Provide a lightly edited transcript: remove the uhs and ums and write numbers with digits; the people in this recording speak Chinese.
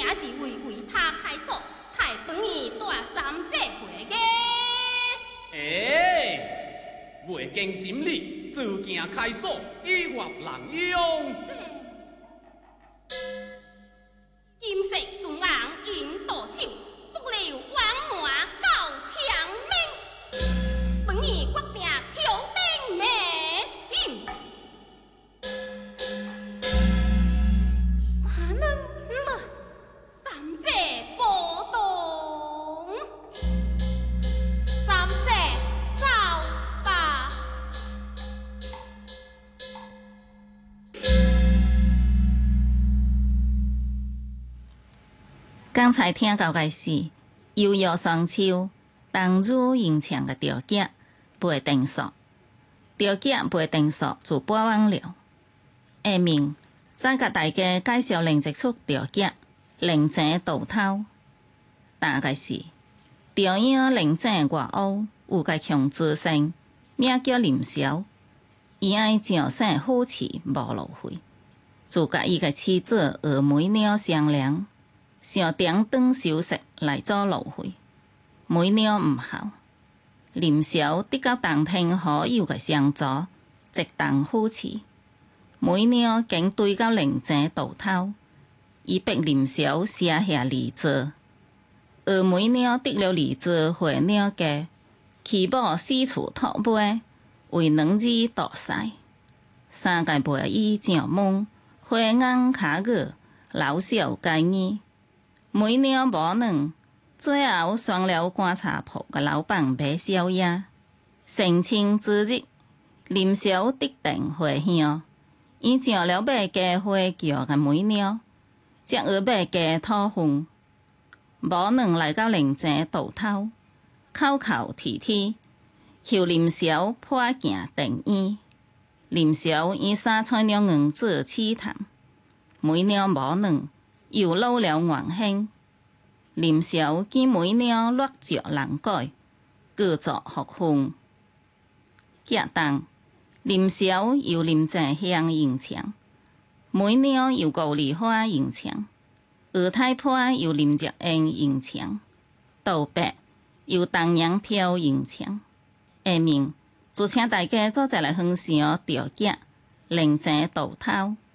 日为他开锁，太本儿大三姐回家。 未经心理，自行开锁，以惑人用。 金色顺硬引舵手，不留弯满到天明。本儿决定挑灯灭心。三姐波动， 三姐走吧。 刚才听到的是悠悠双秋，冬日迎墙的调脚背定数，调脚背定数自八弯了。下面再甲大家介绍另一出调脚灵井倒头，大概是调影灵井外屋有个强资生，名叫林霄，伊爱上省好市无路费，就甲伊个妻子峨眉鸟商量。想点灯收拾来做路费，梅鸟毋效。林霄得到当天好友嘅相助，直当好市。梅鸟竟对到灵井倒头，伊逼林霄写下离字。峨眉鸟得了离字回鸟家，其母四处托背，为两字度婿。三个陪伊上门，花眼卡语，老少皆耳。梅鸟无两，最后双了观察铺嘅老板买宵夜。成亲之日，林霄得定回乡，伊上了马家花轿嘅梅鸟，则学马家讨婚。无两来到灵井倒头，口口啼啼，求林霄破镜定院。林霄以3菜鸟硬子试探，梅鸟无两。又老了原形，林霄见梅鸟落脚难改，故作复婚。隔当，林霄又林井乡迎墙，梅鸟又高梨花迎墙，二太婆又林日英迎墙，道别又东阳飘迎墙。下面就请大家做一个分享调脚灵井倒头。